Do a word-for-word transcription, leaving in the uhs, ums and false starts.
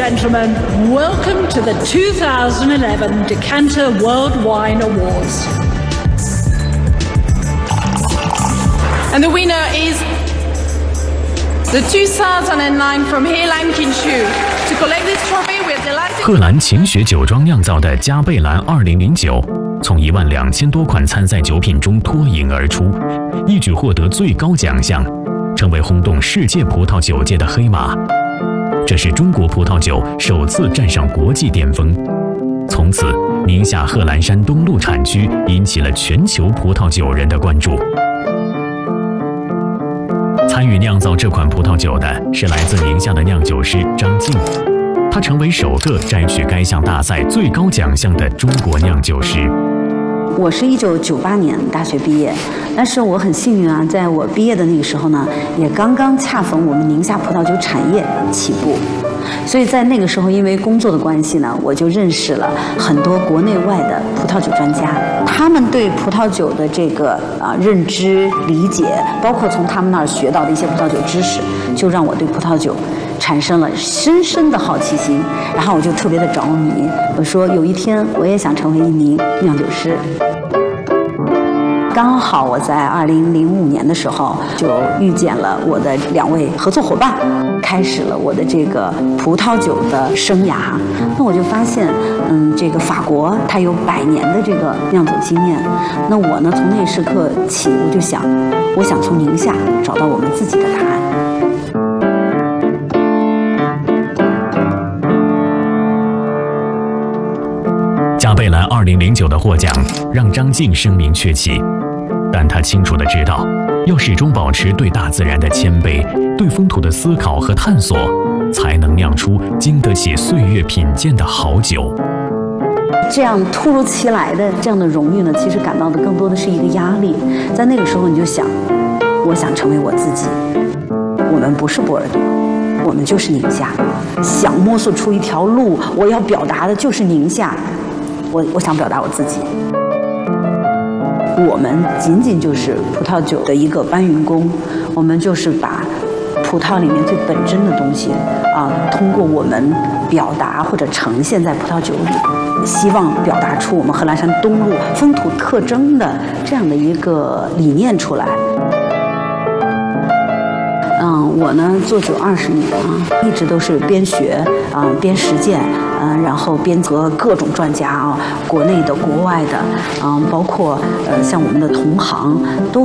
gentlemen, welcome to the two thousand eleven Decanter World Wine Awards. And the winner is the two thousand nine from Here Lancashire. To collect this trophy, we are delighted. 荷兰勤学酒庄酿造的加贝兰二零零九，从一万两千多款参赛酒品中脱颖而出，一举获得最高奖项，成为轰动世界葡萄酒界的黑马。这是中国葡萄酒首次站上国际巅峰。从此，宁夏贺兰山东路产区引起了全球葡萄酒人的关注。参与酿造这款葡萄酒的是来自宁夏的酿酒师张静，他成为首个摘取该项大赛最高奖项的中国酿酒师。 我是一九九八年大学毕业，但是我很幸运啊，在我毕业的那个时候呢，也刚刚恰逢我们宁夏葡萄酒产业起步，所以在那个时候，因为工作的关系呢，我就认识了很多国内外的葡萄酒专家，他们对葡萄酒的这个啊认知理解，包括从他们那儿学到的一些葡萄酒知识，就让我对葡萄酒产生了深深的好奇心，然后我就特别的着迷。我说有一天我也想成为一名酿酒师。刚好我在二零零五年的时候就遇见了我的两位合作伙伴，开始了我的这个葡萄酒的生涯。那我就发现，嗯，这个法国它有百年的这个酿酒经验。那我呢，从那时刻起，我就想，我想从宁夏找到我们自己的答案。 加贝兰二零零九的获奖让张静声名鹊起，但他清楚地知道，要始终保持对大自然的谦卑，对风土的思考和探索，才能酿出经得起岁月品鉴的好酒。 这样突如其来的这样的荣誉呢，其实感到的更多的是一个压力。在那个时候，你就想，我想成为我自己。我们不是波尔多，我们就是宁夏。想摸索出一条路，我要表达的就是宁夏。我我想表达我自己。我们仅仅就是葡萄酒的一个搬运工，我们就是把葡萄里面最本真的东西啊，通过我们表达或者呈现在葡萄酒里，希望表达出我们贺兰山东路风土特征的这样的一个理念出来。嗯，我呢做酒二十年啊，一直都是边学啊边实践，嗯，然后边和各种专家啊，国内的、国外的，嗯，包括呃像我们的同行，都